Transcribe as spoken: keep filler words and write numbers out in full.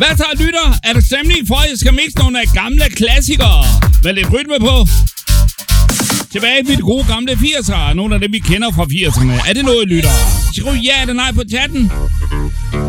Hvad tager lytter? Er der stemning for, at jeg skal mixe nogle af gamle klassikere med lidt rytme på? Tilbage i de gode gamle firsere. Nogle af dem, vi kender fra firserne. Er det noget, lytter? Skriv ja eller nej på chatten.